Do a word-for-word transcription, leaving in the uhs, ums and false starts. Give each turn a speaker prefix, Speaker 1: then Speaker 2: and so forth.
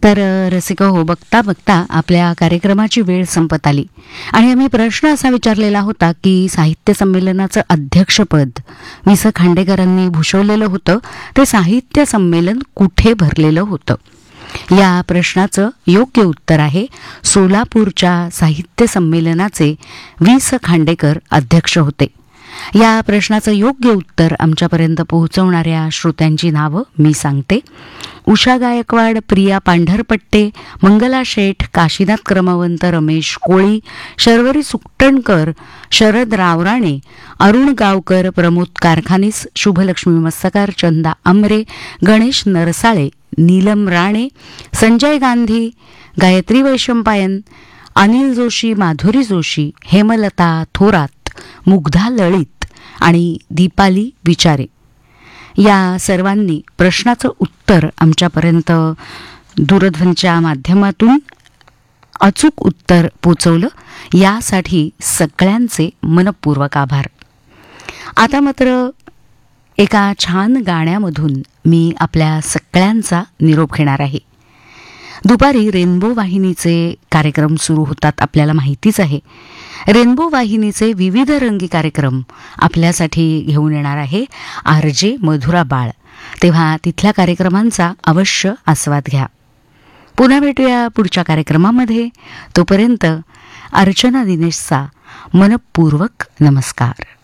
Speaker 1: तर रसिक हो, बघता बघता आपल्या कार्यक्रमाची वेळ संपत आली आणि आम्ही प्रश्न असा विचारलेला होता की साहित्य संमेलनाचं अध्यक्षपद वि स खांडेकरांनी भूषवलेलं होतं ते साहित्य संमेलन कुठे भरलेलं होतं. या प्रश्नाचं योग्य उत्तर आहे सोलापूरच्या साहित्य संमेलनाचे वि स खांडेकर अध्यक्ष होते. या प्रश्नाचं योग्य उत्तर आमच्यापर्यंत पोहोचवणाऱ्या श्रोत्यांची नावं मी सांगते. उषा गायकवाड, प्रिया पांढरपट्टे, मंगला शेठ, काशीनाथ क्रमवंत, रमेश कोळी, शर्वरी सुकटणकर, शरद रावराणे, अरुण गावकर, प्रमोद कारखानीस, शुभलक्ष्मी मस्सकार, चंदा आमरे, गणेश नरसाळे, नीलम राणे, संजय गांधी, गायत्री वैशंपायन, अनिल जोशी, माधुरी जोशी, हेमलता थोरात, मुग्धा लळित आणि दीपाली विचारे या सर्वांनी प्रश्नाचं उत्तर आमच्यापर्यंत दूरध्वनीच्या माध्यमातून अचूक उत्तर पोचवलं. यासाठी सगळ्यांचे मनपूर्वक आभार. आता मात्र एका छान गाण्यामधून मी आपल्या सगळ्यांचा निरोप घेणार आहे. दुपारी रेनबो वाहिनीचे कार्यक्रम सुरू होतात, आपल्याला माहितीच आहे. रेनबो वाहिनीचे विविध रंगी कार्यक्रम आपल्यासाठी घेऊन येणार आहे आर जे मधुरा बाळ. तेव्हा तिथल्या कार्यक्रमांचा अवश्य आस्वाद घ्या. पुन्हा भेटूया पुढच्या कार्यक्रमामध्ये. तोपर्यंत अर्चना दिनेशचा मनपूर्वक नमस्कार.